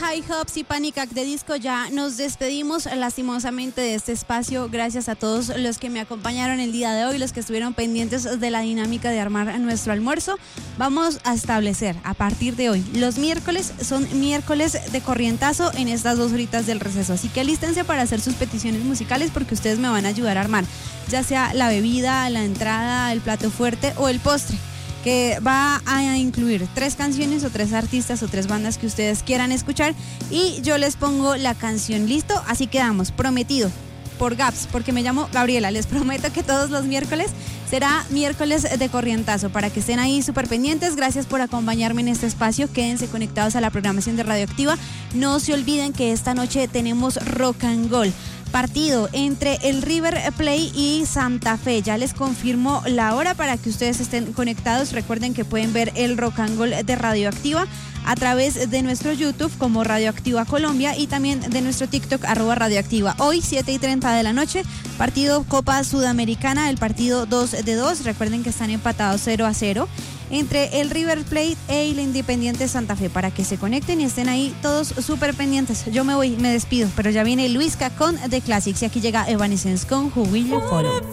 High Hopes y Panic Act de Disco, ya nos despedimos lastimosamente de este espacio. Gracias a todos los que me acompañaron el día de hoy, los que estuvieron pendientes de la dinámica de armar nuestro almuerzo. Vamos a establecer a partir de hoy, los miércoles son miércoles de corrientazo en estas 2 horitas del receso. Así que alístense para hacer sus peticiones musicales porque ustedes me van a ayudar a armar, ya sea la bebida, la entrada, el plato fuerte o el postre, que va a incluir 3 canciones o 3 artistas o 3 bandas que ustedes quieran escuchar y yo les pongo la canción, ¿listo? Así quedamos, prometido, por Gaps, porque me llamo Gabriela. Les prometo que todos los miércoles será miércoles de corrientazo, para que estén ahí súper pendientes. Gracias por acompañarme en este espacio, quédense conectados a la programación de Radioactiva. No se olviden que esta noche tenemos Rock and Roll, partido entre el River Plate y Santa Fe. Ya les confirmo la hora para que ustedes estén conectados. Recuerden que pueden ver el Rock and Roll de Radioactiva a través de nuestro YouTube como Radioactiva Colombia y también de nuestro TikTok @Radioactiva. Hoy 7:30 de la noche, partido Copa Sudamericana, el partido 2-2. Recuerden que están empatados 0-0 entre el River Plate e el Independiente Santa Fe, para que se conecten y estén ahí todos súper pendientes. Yo me voy, me despido, pero ya viene Luisca con The Classics y aquí llega Evanescence con Who Will You Follow.